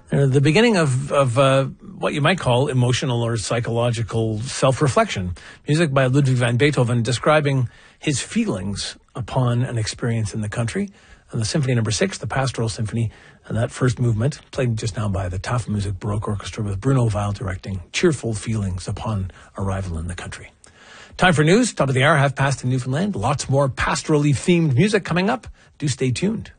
The beginning of what you might call emotional or psychological self-reflection. Music by Ludwig van Beethoven describing his feelings upon an experience in the country. And the Symphony No. 6, the Pastoral Symphony, and that first movement, played just now by the Tafelmusik Baroque Orchestra with Bruno Weil directing, cheerful feelings upon arrival in the country. Time for news, top of the hour, 5:30 in Newfoundland. Lots more pastorally themed music coming up. Do stay tuned.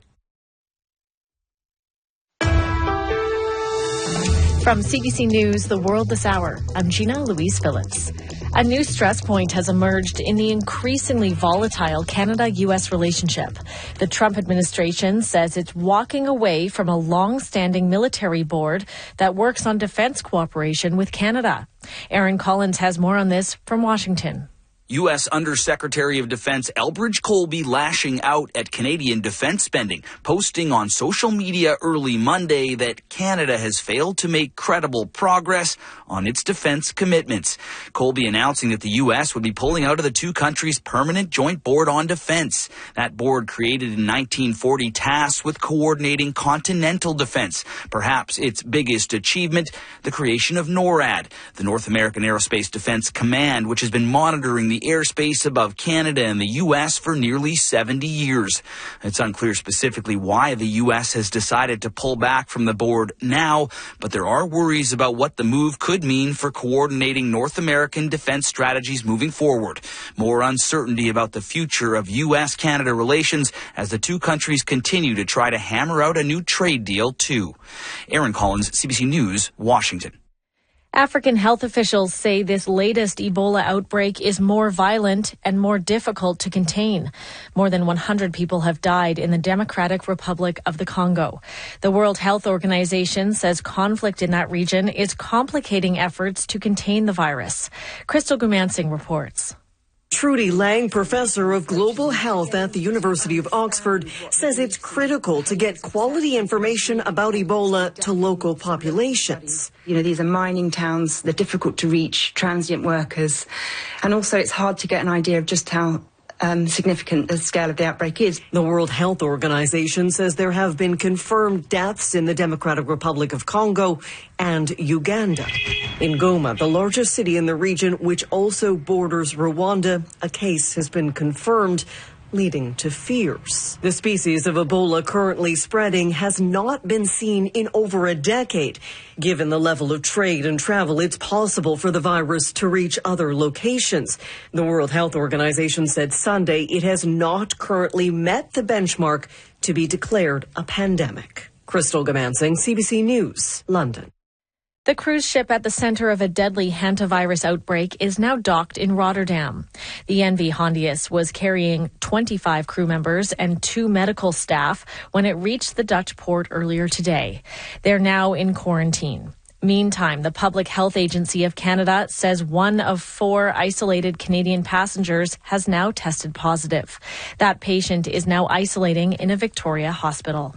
From CBC News, The World This Hour, I'm Gina Louise Phillips. A new stress point has emerged in the increasingly volatile Canada-U.S. relationship. The Trump administration says it's walking away from a long-standing military board that works on defense cooperation with Canada. Aaron Collins has more on this from Washington. U.S. Undersecretary of Defense Elbridge Colby lashing out at Canadian defense spending, posting on social media early Monday that Canada has failed to make credible progress on its defense commitments. Colby announcing that the U.S. would be pulling out of the two countries' permanent joint board on defense. That board, created in 1940, tasked with coordinating continental defense. Perhaps its biggest achievement, the creation of NORAD, the North American Aerospace Defense Command, which has been monitoring the airspace above Canada and the U.S. for nearly 70 years. It's unclear specifically why the U.S. has decided to pull back from the board now, but there are worries about what the move could mean for coordinating North American defense strategies moving forward. More uncertainty about the future of U.S.-Canada relations as the two countries continue to try to hammer out a new trade deal, too. Aaron Collins, CBC News, Washington. African health officials say this latest Ebola outbreak is more violent and more difficult to contain. More than 100 people have died in the Democratic Republic of the Congo. The World Health Organization says conflict in that region is complicating efforts to contain the virus. Crystal Gumansing reports. Trudy Lang, professor of global health at the University of Oxford, says it's critical to get quality information about Ebola to local populations. You know, these are mining towns, they're difficult to reach, transient workers, and also it's hard to get an idea of just how significant the scale of the outbreak is. The World Health Organization says there have been confirmed deaths in the Democratic Republic of Congo and Uganda. In Goma, the largest city in the region, which also borders Rwanda, a case has been confirmed, leading to fears. The species of Ebola currently spreading has not been seen in over a decade. Given the level of trade and travel, it's possible for the virus to reach other locations. The World Health Organization said Sunday it has not currently met the benchmark to be declared a pandemic. Crystal Gumansing, CBC News, London. The cruise ship at the center of a deadly hantavirus outbreak is now docked in Rotterdam. The NV Hondius was carrying 25 crew members and 2 medical staff when it reached the Dutch port earlier today. They're now in quarantine. Meantime, the Public Health Agency of Canada says 1 of 4 isolated Canadian passengers has now tested positive. That patient is now isolating in a Victoria hospital.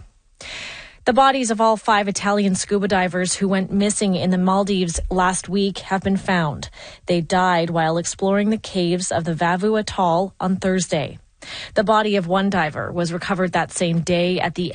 The bodies of all 5 Italian scuba divers who went missing in the Maldives last week have been found. They died while exploring the caves of the Vavu Atoll on Thursday. The body of one diver was recovered that same day at the